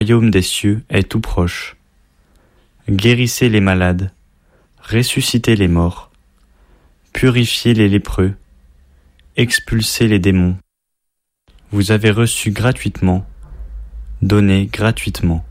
royaume des cieux est tout proche. Guérissez les malades, ressuscitez les morts, purifiez les lépreux, expulsez les démons. Vous avez reçu gratuitement, donnez gratuitement.